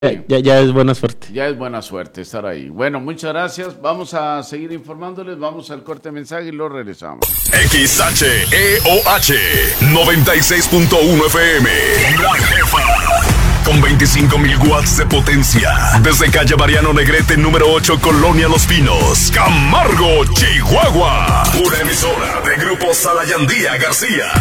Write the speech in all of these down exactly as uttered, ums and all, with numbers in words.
Ya, ya, ya es buena suerte. Ya es buena suerte estar ahí. Bueno, muchas gracias. Vamos a seguir informándoles. Vamos al corte de mensaje y lo regresamos. X H E O H noventa y seis punto uno F M. La Jefa. Con veinticinco mil watts de potencia. Desde calle Mariano Negrete, número ocho, Colonia Los Pinos. Camargo, Chihuahua. Una emisora de Grupo Salayandía García.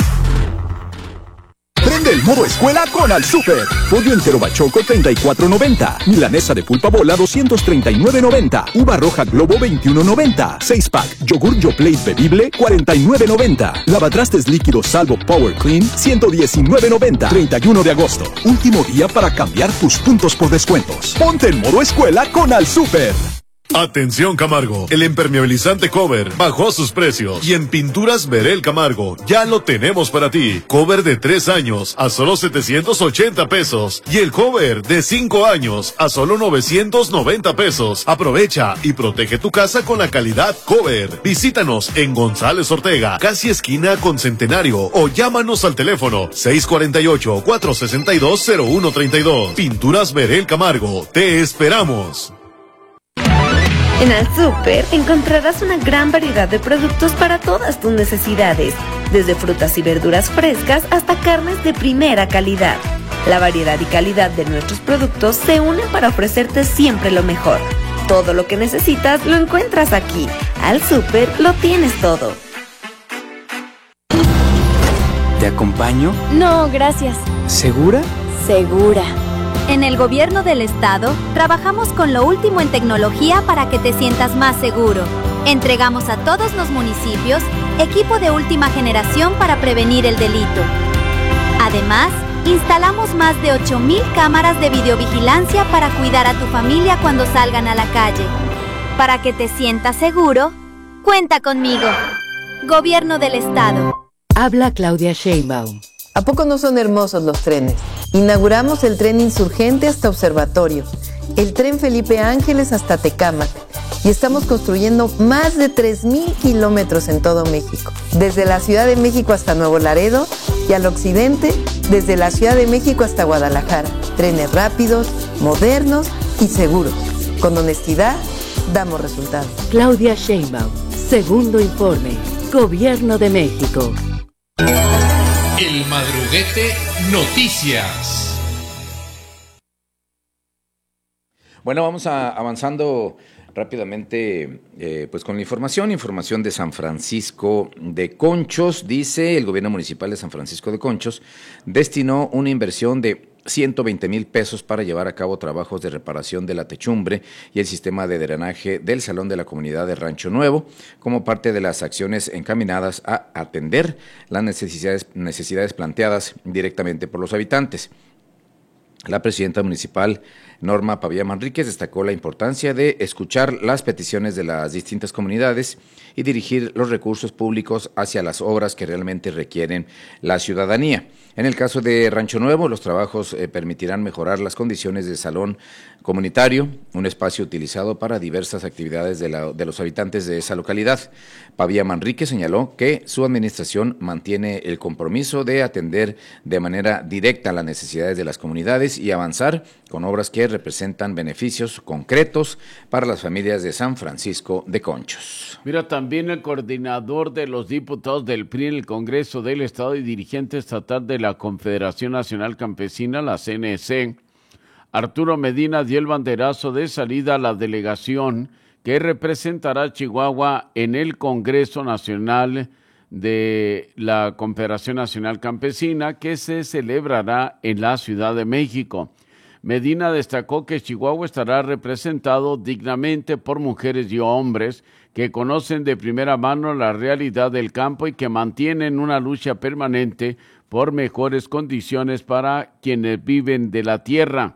Prende el modo escuela con Al Super. Pollo entero bachoco treinta y cuatro noventa. Milanesa de pulpa bola doscientos treinta y nueve noventa. Uva roja Globo veintiuno noventa. seis pack yogur Yoplait bebible cuarenta y nueve noventa. Lavatrastes líquidos Salvo Power Clean ciento diecinueve noventa. treinta y uno de agosto. Último día para cambiar tus puntos por descuentos. Ponte en modo escuela con Al Super. Atención Camargo, el impermeabilizante Cover bajó sus precios y en Pinturas Verel Camargo ya lo tenemos para ti. Cover de tres años a solo setecientos ochenta pesos y el cover de cinco años a solo novecientos noventa pesos. Aprovecha y protege tu casa con la calidad Cover. Visítanos en González Ortega, casi esquina con Centenario, o llámanos al teléfono seis cuatro ocho, cuatro seis dos, cero uno tres dos. Pinturas Verel Camargo, te esperamos. En Al Super encontrarás una gran variedad de productos para todas tus necesidades, desde frutas y verduras frescas hasta carnes de primera calidad. La variedad y calidad de nuestros productos se unen para ofrecerte siempre lo mejor. Todo lo que necesitas lo encuentras aquí. Al Super lo tienes todo. ¿Te acompaño? No, gracias. ¿Segura? Segura. En el Gobierno del Estado, trabajamos con lo último en tecnología para que te sientas más seguro. Entregamos a todos los municipios equipo de última generación para prevenir el delito. Además, instalamos más de ocho mil cámaras de videovigilancia para cuidar a tu familia cuando salgan a la calle. Para que te sientas seguro, cuenta conmigo. Gobierno del Estado. Habla Claudia Sheinbaum. ¿A poco no son hermosos los trenes? Inauguramos el tren Insurgente hasta Observatorio, el tren Felipe Ángeles hasta Tecámac, y estamos construyendo más de tres mil kilómetros en todo México, desde la Ciudad de México hasta Nuevo Laredo y al occidente, desde la Ciudad de México hasta Guadalajara. Trenes rápidos, modernos y seguros. Con honestidad, damos resultados. Claudia Sheinbaum, segundo informe, Gobierno de México. El Madruguete Noticias. Bueno, vamos a, avanzando rápidamente eh, pues con la información, información de San Francisco de Conchos. Dice el gobierno municipal de San Francisco de Conchos destinó una inversión de ciento veinte mil pesos para llevar a cabo trabajos de reparación de la techumbre y el sistema de drenaje del Salón de la Comunidad de Rancho Nuevo, como parte de las acciones encaminadas a atender las necesidades, necesidades planteadas directamente por los habitantes. La presidenta municipal, Norma Pavía Manríquez, destacó la importancia de escuchar las peticiones de las distintas comunidades y dirigir los recursos públicos hacia las obras que realmente requieren la ciudadanía. En el caso de Rancho Nuevo, los trabajos eh, permitirán mejorar las condiciones del salón comunitario, un espacio utilizado para diversas actividades de, la, de los habitantes de esa localidad. Pavía Manríquez señaló que su administración mantiene el compromiso de atender de manera directa las necesidades de las comunidades y avanzar con obras que representan beneficios concretos para las familias de San Francisco de Conchos. Mira, también el coordinador de los diputados del P R I en el Congreso del Estado y dirigente estatal de la Confederación Nacional Campesina, la C N C, Arturo Medina, dio el banderazo de salida a la delegación que representará a Chihuahua en el Congreso Nacional de la Confederación Nacional Campesina, que se celebrará en la Ciudad de México. Medina destacó que Chihuahua estará representado dignamente por mujeres y hombres que conocen de primera mano la realidad del campo y que mantienen una lucha permanente por mejores condiciones para quienes viven de la tierra.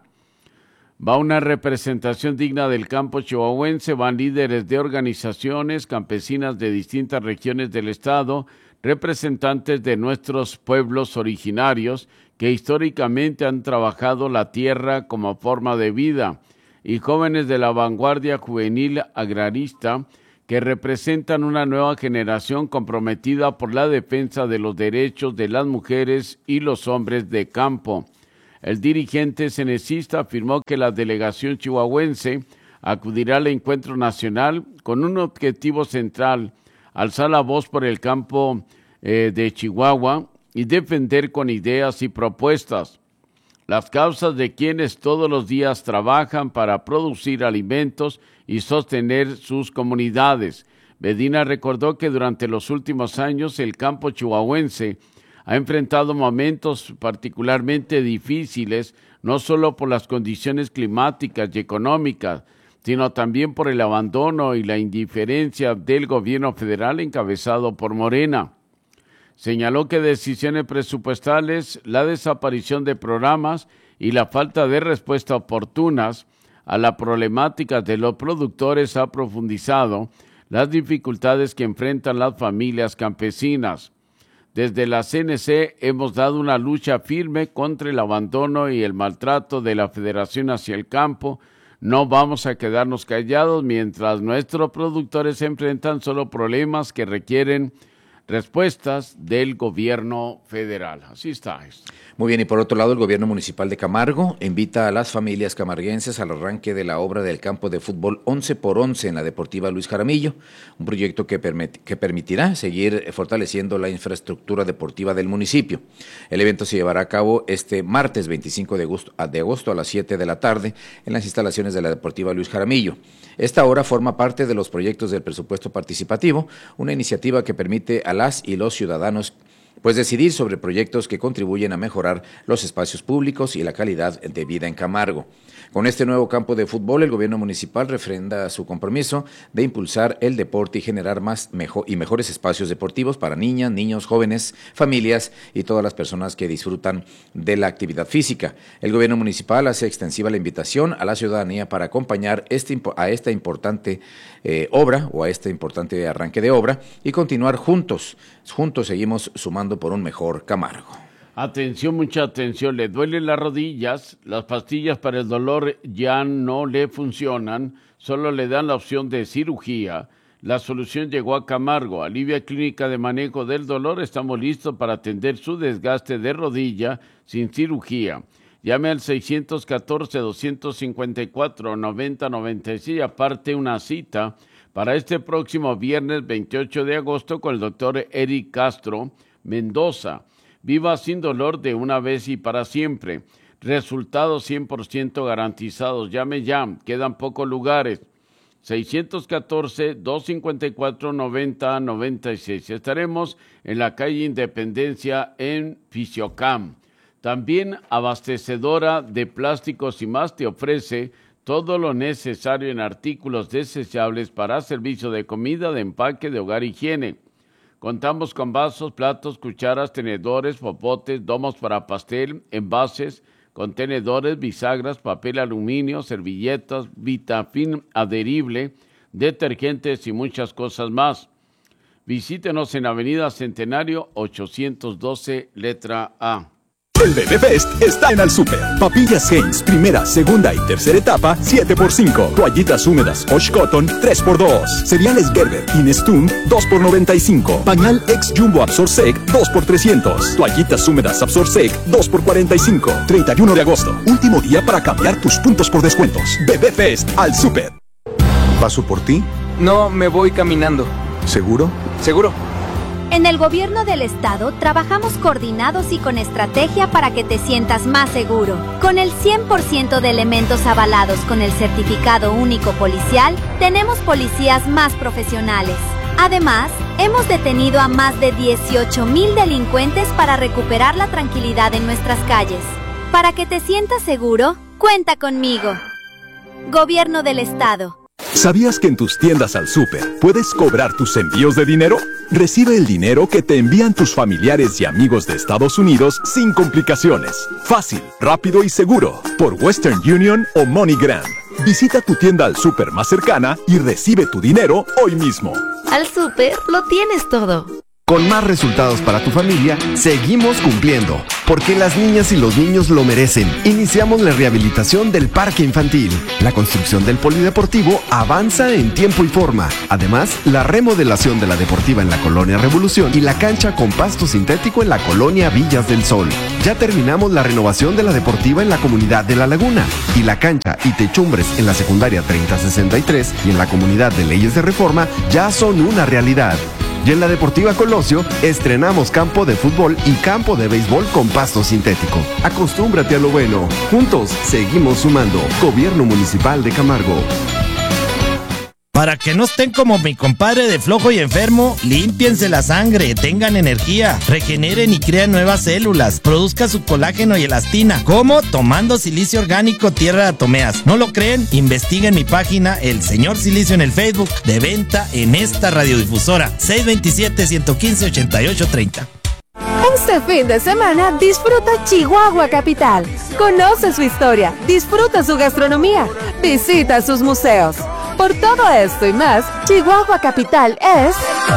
Va una representación digna del campo chihuahuense, van líderes de organizaciones campesinas de distintas regiones del estado, representantes de nuestros pueblos originarios que históricamente han trabajado la tierra como forma de vida, y jóvenes de la vanguardia juvenil agrarista que representan una nueva generación comprometida por la defensa de los derechos de las mujeres y los hombres de campo. El dirigente cenecista afirmó que la delegación chihuahuense acudirá al encuentro nacional con un objetivo central: alzar la voz por el campo eh, de Chihuahua y defender con ideas y propuestas las causas de quienes todos los días trabajan para producir alimentos y sostener sus comunidades. Medina recordó que durante los últimos años el campo chihuahuense ha enfrentado momentos particularmente difíciles, no solo por las condiciones climáticas y económicas, sino también por el abandono y la indiferencia del gobierno federal encabezado por Morena. Señaló que decisiones presupuestales, la desaparición de programas y la falta de respuestas oportunas a la problemática de los productores ha profundizado las dificultades que enfrentan las familias campesinas. Desde la C N C hemos dado una lucha firme contra el abandono y el maltrato de la Federación hacia el campo. No vamos a quedarnos callados mientras nuestros productores enfrentan solo problemas que requieren respuestas del gobierno federal. Así está esto. Muy bien, y por otro lado, el gobierno municipal de Camargo invita a las familias camarguenses al arranque de la obra del campo de fútbol once por once en la Deportiva Luis Jaramillo, un proyecto que, permit- que permitirá seguir fortaleciendo la infraestructura deportiva del municipio. El evento se llevará a cabo este martes veinticinco de agosto, de agosto a las siete de la tarde en las instalaciones de la Deportiva Luis Jaramillo. Esta obra forma parte de los proyectos del presupuesto participativo, una iniciativa que permite a las y los ciudadanos pues decidir sobre proyectos que contribuyen a mejorar los espacios públicos y la calidad de vida en Camargo. Con este nuevo campo de fútbol, el gobierno municipal refrenda su compromiso de impulsar el deporte y generar más mejor y mejores espacios deportivos para niñas, niños, jóvenes, familias y todas las personas que disfrutan de la actividad física. El gobierno municipal hace extensiva la invitación a la ciudadanía para acompañar este, a esta importante eh, obra o a este importante arranque de obra y continuar juntos. Juntos seguimos sumando por un mejor Camargo. Atención, mucha atención, le duelen las rodillas, las pastillas para el dolor ya no le funcionan, solo le dan la opción de cirugía. La solución llegó a Camargo. Alivia Clínica de Manejo del Dolor, estamos listos para atender su desgaste de rodilla sin cirugía. Llame al seis uno cuatro, dos cinco cuatro, nueve cero nueve seis, aparte una cita para este próximo viernes veintiocho de agosto con el doctor Eric Castro Mendoza. Viva sin dolor de una vez y para siempre. Resultados cien por ciento garantizados. Llame ya, quedan pocos lugares. seis uno cuatro, dos cinco cuatro, nueve cero nueve seis. Estaremos en la calle Independencia en Fisiocam. También Abastecedora de Plásticos y Más te ofrece todo lo necesario en artículos desechables para servicio de comida, de empaque, de hogar y higiene. Contamos con vasos, platos, cucharas, tenedores, popotes, domos para pastel, envases, contenedores, bisagras, papel aluminio, servilletas, Vitafilm adherible, detergentes y muchas cosas más. Visítenos en Avenida Centenario ochocientos doce, letra A. El Bebé Fest está en Al Super. Papillas Heinz, primera, segunda y tercera etapa, siete por cinco. Toallitas húmedas Osh Cotton, tres por dos. Cereales Gerber, Inestun, dos por noventa y cinco. Pañal Ex Jumbo Absorsec, dos por trescientos. Toallitas húmedas Absorsec, dos por cuarenta y cinco. treinta y uno de agosto, último día para cambiar tus puntos por descuentos. Bebé Fest, Al Super. ¿Paso por ti? No, me voy caminando. ¿Seguro? Seguro. En el gobierno del estado trabajamos coordinados y con estrategia para que te sientas más seguro. Con el cien por ciento de elementos avalados con el certificado único policial, tenemos policías más profesionales. Además, hemos detenido a más de dieciocho mil delincuentes para recuperar la tranquilidad en nuestras calles. Para que te sientas seguro, cuenta conmigo. Gobierno del estado. ¿Sabías que en tus tiendas Al Super puedes cobrar tus envíos de dinero? Recibe el dinero que te envían tus familiares y amigos de Estados Unidos sin complicaciones. Fácil, rápido y seguro. Por Western Union o MoneyGram. Visita tu tienda Al Super más cercana y recibe tu dinero hoy mismo. Al Super lo tienes todo. Con más resultados para tu familia, seguimos cumpliendo. porque las niñas y los niños lo merecen. Iniciamos la rehabilitación del parque infantil. La construcción del polideportivo avanza en tiempo y forma. Además, la remodelación de la deportiva en la Colonia Revolución y la cancha con pasto sintético en la Colonia Villas del Sol. Ya terminamos la renovación de la deportiva en la comunidad de La Laguna y la cancha y techumbres en la secundaria treinta sesenta y tres y en la comunidad de Leyes de Reforma ya son una realidad. Y en la Deportiva Colosio estrenamos campo de fútbol y campo de béisbol con pasto sintético. Acostúmbrate a lo bueno. Juntos seguimos sumando. Gobierno Municipal de Camargo. Para que no estén como mi compadre de flojo y enfermo, límpiense la sangre, tengan energía, regeneren y crean nuevas células, produzca su colágeno y elastina. ¿Cómo? Tomando silicio orgánico Tierra de Atomeas. ¿No lo creen? Investiguen mi página El Señor Silicio en el Facebook, de venta en esta radiodifusora, seis dos siete, uno uno cinco, ocho ocho tres cero. Este fin de semana disfruta Chihuahua Capital. Conoce su historia, disfruta su gastronomía, visita sus museos. Por todo esto y más, Chihuahua Capital es...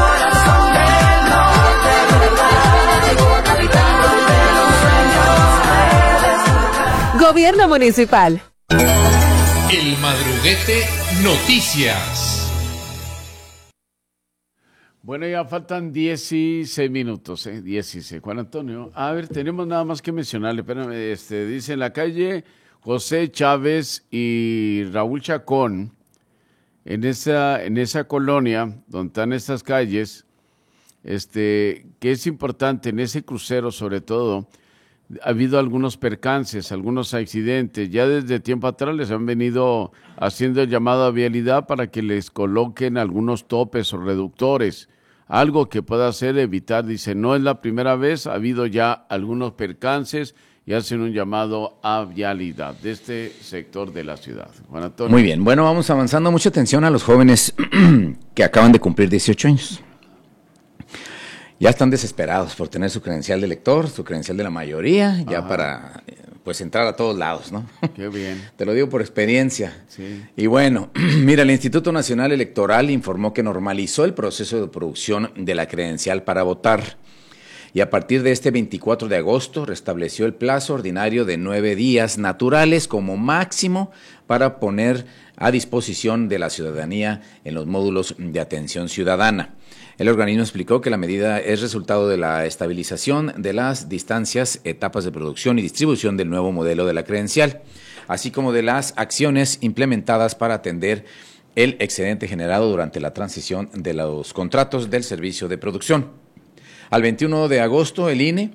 Gobierno Municipal. El Madruguete Noticias. Bueno, ya faltan dieciséis minutos, ¿eh? dieciséis. Juan Antonio, a ver, tenemos nada más que mencionarle. Espérame, este, dice en la calle José Chávez y Raúl Chacón, en esa, en esa colonia donde están estas calles, este, que es importante, en ese crucero sobre todo, ha habido algunos percances, algunos accidentes. Ya desde tiempo atrás les han venido haciendo el llamado a vialidad para que les coloquen algunos topes o reductores, algo que pueda hacer evitar. Dice, no es la primera vez, ha habido ya algunos percances y hacen un llamado a vialidad de este sector de la ciudad. Juan Antonio. Muy bien, bueno, vamos avanzando. Mucha atención a los jóvenes que acaban de cumplir dieciocho años. Ya están desesperados por tener su credencial de lector, su credencial de la mayoría, ya Ajá. para pues entrar a todos lados, ¿no? Qué bien. Te lo digo por experiencia. Sí. Y bueno, mira, el Instituto Nacional Electoral informó que normalizó el proceso de producción de la credencial para votar. Y a partir de este veinticuatro de agosto restableció el plazo ordinario de nueve días naturales como máximo para poner a disposición de la ciudadanía en los módulos de atención ciudadana. El organismo explicó que la medida es resultado de la estabilización de las distancias, etapas de producción y distribución del nuevo modelo de la credencial, así como de las acciones implementadas para atender el excedente generado durante la transición de los contratos del servicio de producción. Al veintiuno de agosto, el I N E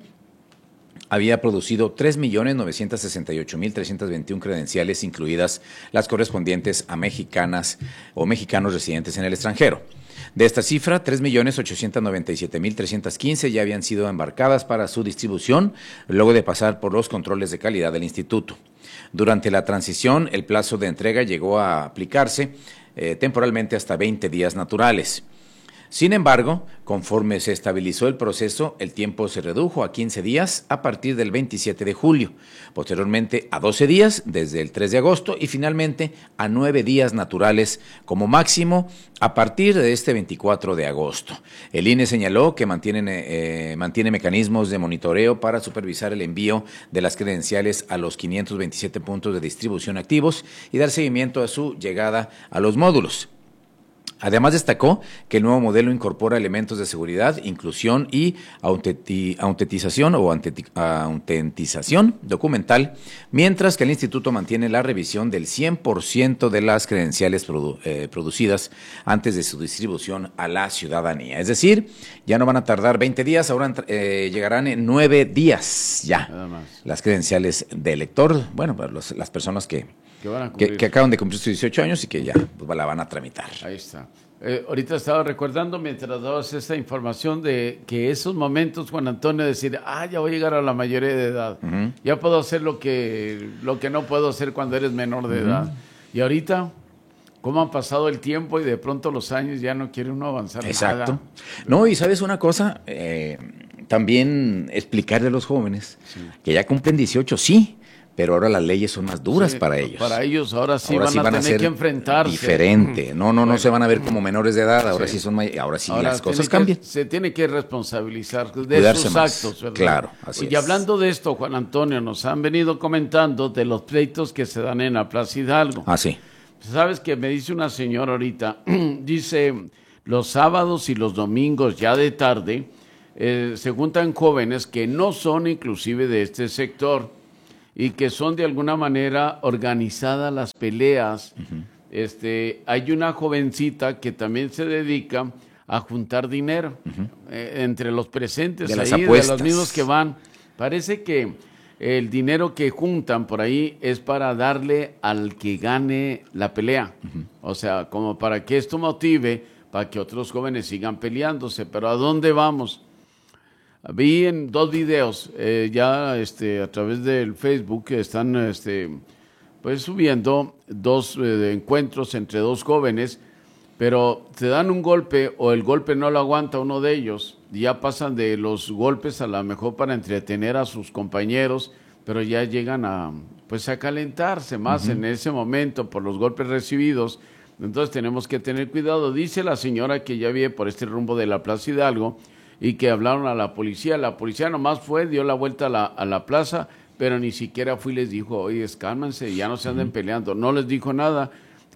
había producido tres millones novecientos sesenta y ocho mil trescientos veintiuno credenciales, incluidas las correspondientes a mexicanas o mexicanos residentes en el extranjero. De esta cifra, tres millones ochocientos noventa y siete mil trescientos quince ya habían sido embarcadas para su distribución, luego de pasar por los controles de calidad del instituto. Durante la transición, el plazo de entrega llegó a aplicarse eh, temporalmente hasta veinte días naturales. Sin embargo, conforme se estabilizó el proceso, el tiempo se redujo a quince días a partir del veintisiete de julio, posteriormente a doce días desde el tres de agosto y finalmente a nueve días naturales como máximo a partir de este veinticuatro de agosto. El I N E señaló que mantienen, eh, mantiene mecanismos de monitoreo para supervisar el envío de las credenciales a los quinientos veintisiete puntos de distribución activos y dar seguimiento a su llegada a los módulos. Además, destacó que el nuevo modelo incorpora elementos de seguridad, inclusión y autenti- autentización o anteti- autentización documental, mientras que el instituto mantiene la revisión del cien por ciento de las credenciales produ- eh, producidas antes de su distribución a la ciudadanía. Es decir, ya no van a tardar veinte días, ahora eh, llegarán en nueve días ya las credenciales de elector, bueno, para los, las personas que... Que, van a que, que acaban de cumplir sus dieciocho años y que ya pues, la van a tramitar. Ahí está. Eh, ahorita estaba recordando, mientras dabas esta información, de que esos momentos, Juan Antonio, decir, ah, ya voy a llegar a la mayoría de edad, uh-huh. ya puedo hacer lo que, lo que no puedo hacer cuando eres menor de uh-huh. edad. Y ahorita, cómo han pasado el tiempo y de pronto los años ya no quiere uno avanzar. Exacto. Nada. No, y ¿sabes una cosa? Eh, también explicarle a los jóvenes sí. que ya cumplen dieciocho, sí, pero ahora las leyes son más duras sí, para ellos. Para ellos ahora sí ahora van, sí a van tener a ser que enfrentarse. Diferente. No, no, no bueno. se van a ver como menores de edad, ahora sí, sí son may- ahora sí ahora las cosas cambian. Que, se tiene que responsabilizar de Cuidarse sus más. actos, ¿verdad? Claro, así y es. hablando de esto, Juan Antonio, nos han venido comentando de los pleitos que se dan en la Plaza Hidalgo. Ah, sí. ¿Sabes qué? Me dice una señora ahorita, dice, los sábados y los domingos ya de tarde eh, se juntan jóvenes que no son inclusive de este sector y que son de alguna manera organizadas las peleas. Uh-huh. Este, hay una jovencita que también se dedica a juntar dinero uh-huh. eh, entre los presentes de ahí, las apuestas. De los mismos que van. Parece que el dinero que juntan por ahí es para darle al que gane la pelea. Uh-huh. O sea, como para que esto motive, para que otros jóvenes sigan peleándose. Pero ¿a dónde vamos? Vi en dos videos, eh, ya este, a través del Facebook, que están este, pues, subiendo dos eh, encuentros entre dos jóvenes, pero te dan un golpe o el golpe no lo aguanta uno de ellos, y ya pasan de los golpes a lo mejor para entretener a sus compañeros, pero ya llegan a, pues, a calentarse más uh-huh. en ese momento por los golpes recibidos. Entonces tenemos que tener cuidado. Dice la señora que ya vive por este rumbo de la Plaza Hidalgo, y que hablaron a la policía. La policía nomás fue, dio la vuelta a la, a la plaza, pero ni siquiera fue y les dijo, oye, cálmense, ya no se anden uh-huh. peleando. No les dijo nada,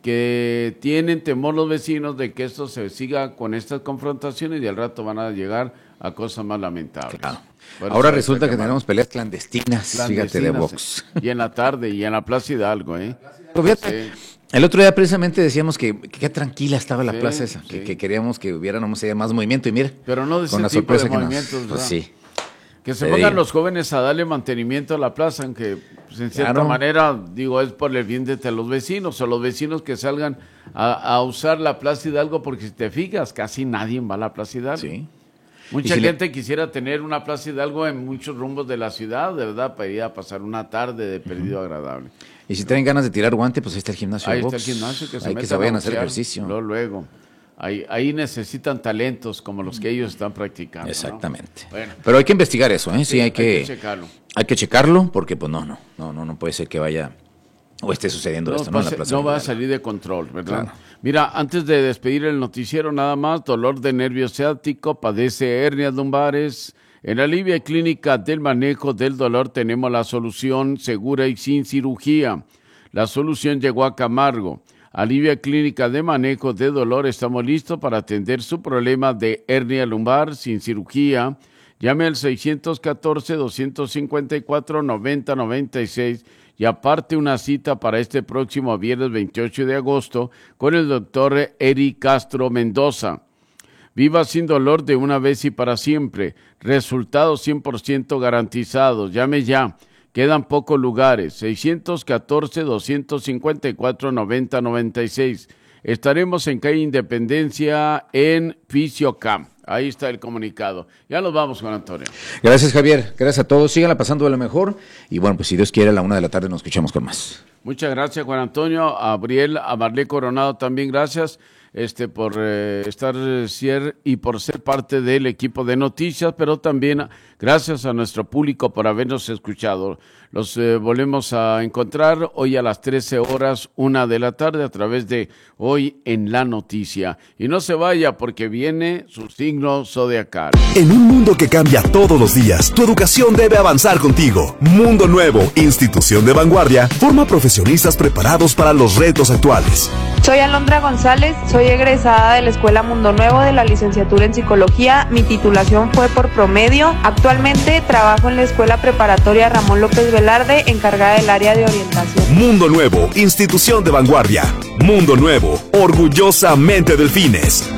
que tienen temor los vecinos de que esto se siga con estas confrontaciones y al rato van a llegar a cosas más lamentables. Claro. Ahora resulta que tenemos peleas clandestinas, clandestinas, fíjate, de box. Y en la tarde, y en la Plaza Hidalgo, ¿eh? Fíjate, sí. El otro día precisamente decíamos que qué tranquila estaba la sí, plaza esa, sí. que, que queríamos que hubiera no sé, más movimiento y mira, pero no de con la ese tipo sorpresa de que movimientos, nos, pues sí. Que se Te pongan digo. los jóvenes a darle mantenimiento a la plaza, aunque pues, en cierta Claro. manera, digo, es por el bien de los vecinos, o los vecinos que salgan a, a usar la Plaza Hidalgo, porque si te fijas, casi nadie va a la Plaza Hidalgo. Sí. Mucha si gente le... quisiera tener una Plaza Hidalgo en muchos rumbos de la ciudad, de verdad, para ir a pasar una tarde de perdido uh-huh. agradable. Y si tienen ganas de tirar guante, pues ahí está el gimnasio. Ahí de está box. el gimnasio, que se, Hay que se vayan a hacer ejercicio. Luego, luego. Ahí, ahí necesitan talentos como los que ellos están practicando. Exactamente. ¿No? Bueno. Pero hay que investigar eso, ¿eh? Sí, sí hay, que, hay que checarlo. Hay que checarlo, porque pues no, no, no, no, no puede ser que vaya o esté sucediendo no, esto, ¿no? En la plaza no va a Hidalgo. salir de control, ¿verdad? Claro. Mira, antes de despedir el noticiero, nada más, dolor de nervio ciático, padece hernias lumbares. En la Alivia Clínica del Manejo del Dolor tenemos la solución segura y sin cirugía. La solución llegó a Camargo. Alivia Clínica de Manejo de Dolor, estamos listos para atender su problema de hernia lumbar sin cirugía. Llame al seiscientos catorce, doscientos cincuenta y cuatro, noventa noventa y seis y aparte una cita para este próximo viernes veintiocho de agosto con el doctor Eric Castro Mendoza. Viva sin dolor de una vez y para siempre. Resultados cien por ciento garantizados. Llame ya. Quedan pocos lugares. seiscientos catorce, doscientos cincuenta y cuatro, noventa noventa y seis. Estaremos en calle Independencia en Fisiocamp. Ahí está el comunicado. Ya nos vamos, Juan Antonio. Gracias, Javier. Gracias a todos. Síganla pasando de lo mejor. Y bueno, pues si Dios quiere, a la una de la tarde nos escuchamos con más. Muchas gracias, Juan Antonio. A Abriel, a Marlé Coronado también gracias este, por eh, estar eh, y por ser parte del equipo de noticias, pero también gracias a nuestro público por habernos escuchado. Los eh, volvemos a encontrar hoy a las trece horas, una de la tarde, a través de Hoy en la Noticia. Y no se vaya porque viene su signo zodiacal. En un mundo que cambia todos los días, tu educación debe avanzar contigo. Mundo Nuevo, institución de vanguardia, forma profesionistas preparados para los retos actuales. Soy Alondra González, soy egresada de la Escuela Mundo Nuevo de la licenciatura en Psicología. Mi titulación fue por promedio. Actualmente trabajo en la Escuela Preparatoria Ramón López Velarde, encargada del área de orientación. Mundo Nuevo, institución de vanguardia. Mundo Nuevo, orgullosamente Delfines.